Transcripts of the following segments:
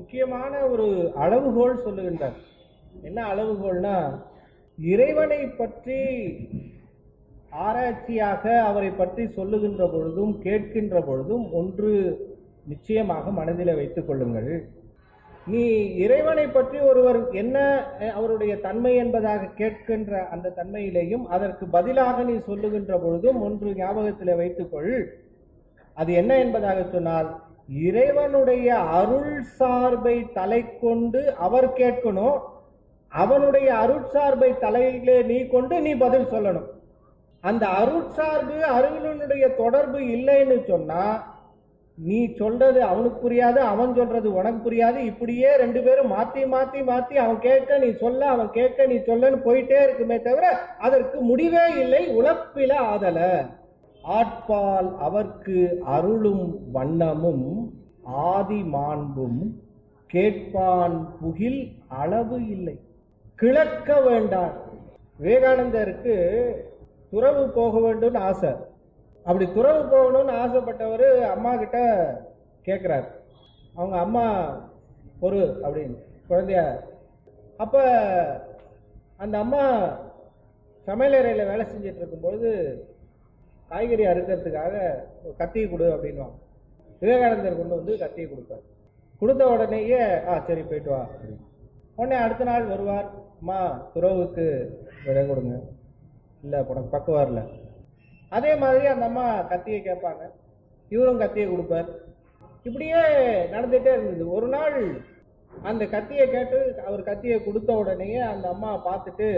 முக்கியமான ஒரு அளவுகோல் சொல்லுகின்றார். என்ன அளவுகோல்னா, இறைவனை பற்றி ஆராய்ச்சியாக அவரை பற்றி சொல்லுகின்ற பொழுதும் கேட்கின்ற பொழுதும் ஒன்று நிச்சயமாக மனதிலே வைத்துக் கொள்ளுங்கள். நீ இறைவனை பற்றி ஒருவர் என்ன அவருடைய தன்மை என்பதாக கேட்கின்ற அந்த தன்மையிலேயும் அதற்கு பதிலாக நீ சொல்லுகின்ற பொழுதும் ஒன்று ஞாபகத்திலே வைத்துக்கொள். அது என்ன என்பதாக சொன்னால், இறைவனுடைய அருள் சார்பை தலை கொண்டு அவர் கேட்கணும், அவனுடைய அருட்சார்பை தலையிலே நீ கொண்டு நீ பதில் சொல்லணும். அந்த அருட்சார்பு அருளினுடைய தொடர்பு இல்லைன்னு சொன்னா நீ சொல்றது அவனுக்கு புரியாது, அவன் சொல்றது உனக்கு புரியாது. இப்படியே ரெண்டு பேரும் மாத்தி மாத்தி மாத்தி அவன் கேட்க நீ சொல்ல, அவன் கேட்க நீ சொல்லன்னு போயிட்டே இருக்குமே தவிர அதற்கு முடிவே இல்லை. உழப்பில ஆதல ஆட்பால் அவர்க்கு அருளும் வண்ணமும் ஆதி மாண்பும் கேட்பான் புகில் அளவு இல்லை. கிழக்க வேண்டாம். விவேகானந்தருக்கு துறவு போக வேண்டும்னு ஆசை. அப்படி துறவு போகணும்னு ஆசைப்பட்டவர் அம்மா கிட்ட கேட்கிறார். அவங்க அம்மா பொறு அப்படின்னு குழந்தைய. அப்ப அந்த அம்மா சமையலறையில் வேலை செஞ்சிட்டு இருக்கும்பொழுது காய்கறி அறுக்கிறதுக்காக கத்தியை கொடு அப்படின்வாங்க. விவேகானந்தர் கொண்டு வந்து கத்தியை கொடுப்பார். கொடுத்த உடனேயே சரி போயிட்டு வா அப்படின்னு. உடனே அடுத்த நாள் வருவார். அம்மா துறவுக்கு விடை கொடுங்க. இல்லை உனக்கு பக்கம் வரல. அதே மாதிரி அந்த அம்மா கத்தியை கேட்பாங்க, இவரும் கத்தியை கொடுப்பார். இப்படியே நடந்துகிட்டே இருந்தது. ஒரு நாள் அந்த கத்தியை கேட்டு அவர் கத்தியை கொடுத்த உடனேயே அந்த அம்மா பார்த்துட்டு,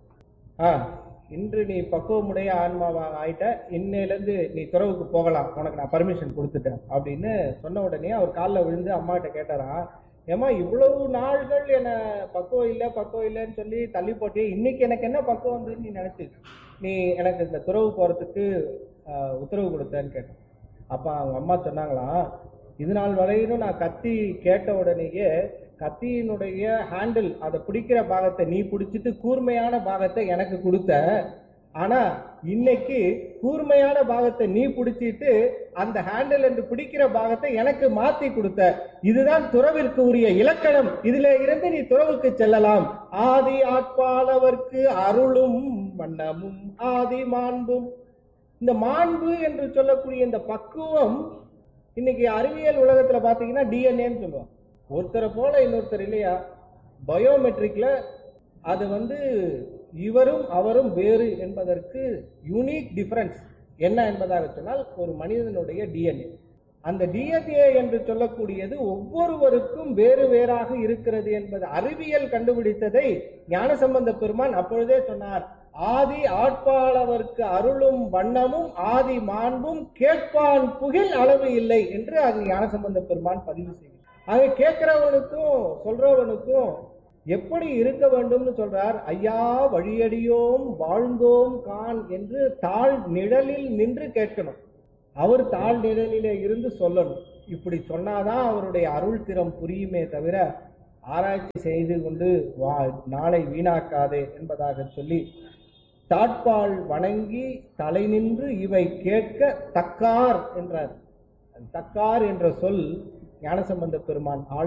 இன்று நீ பக்குவமுடைய ஆன்மாவாக ஆயிட்ட, இன்னையிலேருந்து நீ துறவுக்கு போகலாம், உனக்கு நான் பர்மிஷன் கொடுத்துட்டேன் அப்படின்னு சொன்ன உடனே அவர் காலில் விழுந்து அம்மாகிட்ட கேட்டாராம், ஏமா இவ்வளவு நாள்கள் என்ன பக்குவம் இல்லைன்னு சொல்லி தள்ளி போட்டு இன்னைக்கு எனக்கு என்ன பக்குவம் வந்து நீ நினைச்சு நீ எனக்கு இந்த துறவு போறதுக்கு உத்தரவு கொடுத்தேன்னு கேட்டேன். அப்ப அவங்க அம்மா சொன்னாங்களாம், இது நாள் வரையிலும் நான் கத்தி கேட்ட உடனேயே கத்தியினுடைய ஹேண்டில் அதை பிடிக்கிற பாகத்தை நீ பிடிச்சிட்டு கூர்மையான பாகத்தை எனக்கு கொடுத்த. ஆனா இன்னைக்கு கூர்மையான பாகத்தை நீ பிடிச்சிட்டு அந்த ஹேண்டில் என்று பிடிக்கிற பாகத்தை எனக்கு மாத்தி கொடுத்த. இதுதான் துறவிற்கு உரிய இலக்கணம். இதுல இருந்து நீ துறவுக்கு செல்லலாம். ஆதி ஆட்பாளவர்க்கு அருளும் வண்ணமும் ஆதி மாண்பும். இந்த மாண்பு என்று சொல்லக்கூடிய இந்த பக்குவம் இன்னைக்கு அறிவியல் உலகத்துல பாத்தீங்கன்னா டிஎன்ஏன்னு சொல்லுவாங்க. ஒருத்தரை போல இன்னொருத்தர் இல்லையா. பயோமெட்ரிக்ல அது இவரும் அவரும் வேறு என்பதற்கு யூனிக் டிஃபரன்ஸ் என்ன என்பதாக சொன்னால் ஒரு மனிதனுடைய டிஎன்ஏ. அந்த டிஎன்ஏ என்று சொல்லக்கூடியது ஒவ்வொருவருக்கும் வேறு வேறாக இருக்கிறது என்பது அறிவியல் கண்டுபிடித்ததை ஞானசம்பந்த பெருமான் அப்பொழுதே சொன்னார். ஆதி ஆட்பாளவர்க்கு அருளும் வண்ணமும் ஆதி மாண்பும் கேட்பான் புகில் அளவு இல்லை என்று அது ஞானசம்பந்த பெருமான் பதிவு செய்கிறார். அதை கேட்கிறவனுக்கும் சொல்றவனுக்கும் எப்படி இருக்க வேண்டும்னு சொல்றார். ஐயா வழியடியோம் வாழ்ந்தோம் கான் என்று தாழ் நிழலில் நின்று கேட்கணும். அவர் தாழ் நிழலிலே இருந்து சொல்லணும். இப்படி சொன்னாதான் அவருடைய அருள் திறம் புரியுமே தவிர ஆராய்ச்சி செய்து கொண்டு நாளை வீணாக்காதே என்பதாக சொல்லி தாட்பால் வணங்கி தலை நின்று இவை கேட்க தக்கார் என்றார். தக்கார் என்ற சொல் ஞானசம்பந்த பெருமான்